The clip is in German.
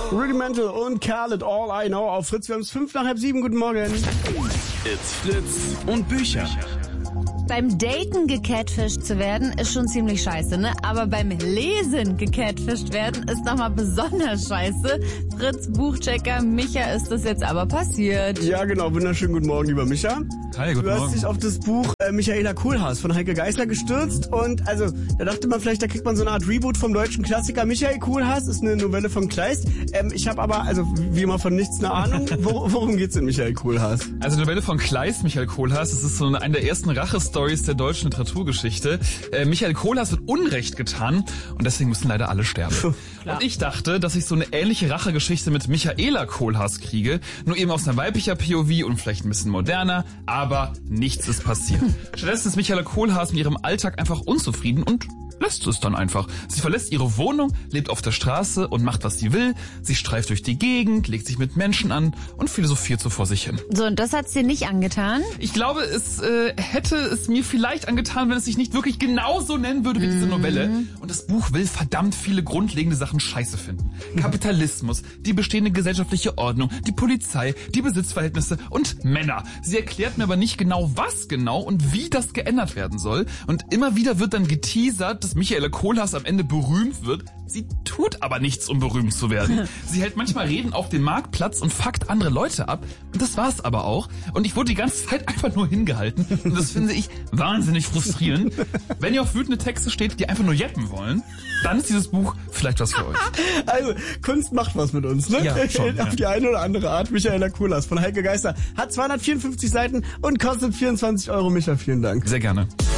Rudimental und Khaled, All I Know auf Fritz. Wir haben es 6:55. Guten Morgen. It's Fritz und Bücher. Beim Daten gecatfischt zu werden, ist schon ziemlich scheiße, ne? Aber beim Lesen gecatfischt werden, ist nochmal besonders scheiße. Fritz Buchchecker Micha ist das jetzt aber passiert. Ja, genau. Wunderschönen guten Morgen, lieber Micha. Hi, guten Morgen. Du hast dich auf das Buch Michaela Kohlhaas von Heike Geisler gestürzt und also da dachte man vielleicht, da kriegt man so eine Art Reboot vom deutschen Klassiker. Michael Kohlhaas ist eine Novelle von Kleist. Ich habe aber, also wie immer von nichts eine Ahnung. Worum geht's in Michael Kohlhaas? Also Novelle von Kleist, Michael Kohlhaas, das ist so eine der ersten Rache-Stories der deutschen Literaturgeschichte. Michael Kohlhaas wird Unrecht getan und deswegen müssen leider alle sterben. Und ich dachte, dass ich so eine ähnliche Rachegeschichte mit Michaela Kohlhaas kriege, nur eben aus einer weiblicher POV und vielleicht ein bisschen moderner, aber nichts ist passiert. Stattdessen ist Michaela Kohlhaas mit ihrem Alltag einfach unzufrieden und lässt es dann einfach. Sie verlässt ihre Wohnung, lebt auf der Straße und macht, was sie will. Sie streift durch die Gegend, legt sich mit Menschen an und philosophiert so vor sich hin. So, und das hat's dir nicht angetan? Ich glaube, es hätte es mir vielleicht angetan, wenn es sich nicht wirklich genauso nennen würde wie diese Novelle. Und das Buch will verdammt viele grundlegende Sachen scheiße finden. Kapitalismus, die bestehende gesellschaftliche Ordnung, die Polizei, die Besitzverhältnisse und Männer. Sie erklärt mir aber nicht genau, was genau und wie das geändert werden soll. Und immer wieder wird dann geteasert, dass Michaela Kohlhaas am Ende berühmt wird. Sie tut aber nichts, um berühmt zu werden. Sie hält manchmal Reden auf dem Marktplatz und fuckt andere Leute ab. Und das war's aber auch. Und ich wurde die ganze Zeit einfach nur hingehalten. Und das finde ich wahnsinnig frustrierend. Wenn ihr auf wütende Texte steht, die einfach nur jeppen wollen, dann ist dieses Buch vielleicht was für euch. Also, Kunst macht was mit uns, ne? Ja, schon, auf die eine oder andere Art. Michaela Kohlhaas von Heike Geisler hat 254 Seiten und kostet 24 €. Micha, vielen Dank. Sehr gerne.